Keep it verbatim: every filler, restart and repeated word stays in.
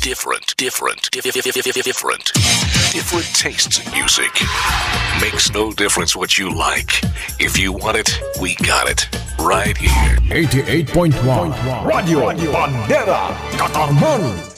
different, different, diff- diff- diff- diff- different. Different tastes in music. Makes no difference what you like. If you want it, we got it. Right here. eighty-eight point one Radio Bandera Katarman.